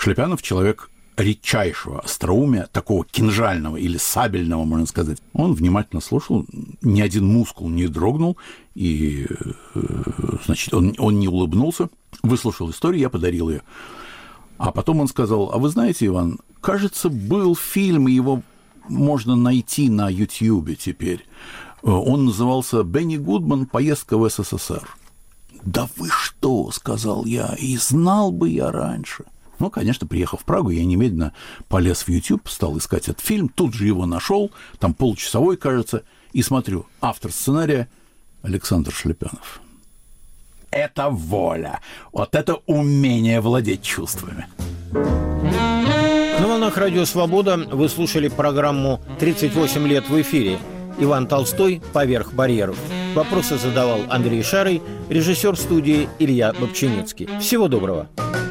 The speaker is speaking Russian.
Шлепянов человек редчайшего остроумия, такого кинжального или сабельного, можно сказать. Он внимательно слушал, ни один мускул не дрогнул, и, значит, он не улыбнулся, выслушал историю, я подарил ее. А потом он сказал: а вы знаете, Иван, кажется, был фильм, его можно найти на Ютьюбе теперь. Он назывался «Бенни Гудман. Поездка в СССР». «Да вы что?» — сказал я, и знал бы я раньше. Ну, конечно, приехав в Прагу, я немедленно полез в YouTube, стал искать этот фильм, тут же его нашел, там получасовой, кажется, и смотрю, автор сценария Александр Шлепянов. Это воля, вот это умение владеть чувствами. На волнах Радио Свобода вы слушали программу «38 лет в эфире». Иван Толстой «Поверх барьеров». Вопросы задавал Андрей Шарый, режиссер студии Илья Бобчинецкий. Всего доброго.